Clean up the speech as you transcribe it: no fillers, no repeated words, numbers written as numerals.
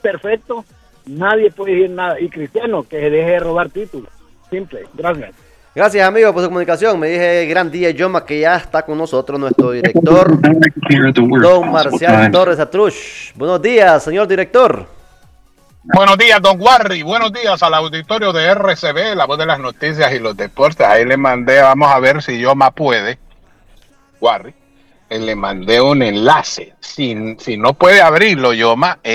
perfecto, nadie puede decir nada. Y Cristiano, que se deje de robar títulos. Simple, gracias. Gracias, amigo, por su comunicación. Me dije gran día, Yoma, que ya está con nosotros nuestro director, don Marcial Torres Atrush. Buenos días, señor director. Buenos días, don Warri. Buenos días al auditorio de RCB, la voz de las noticias y los deportes. Ahí le mandé, vamos a ver si Yoma puede. Warri, le mandé un enlace. Si no puede abrirlo, Yoma,